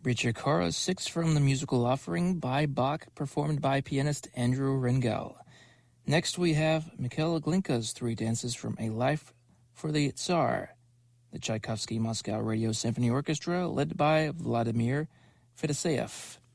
Richard Chorus 6 from the musical Offering by Bach, performed by pianist Andrew Rengel. Next we have Mikhail Glinka's 3 dances from A Life for the Tsar, the Tchaikovsky Moscow Radio Symphony Orchestra, led by Vladimir Fedoseev.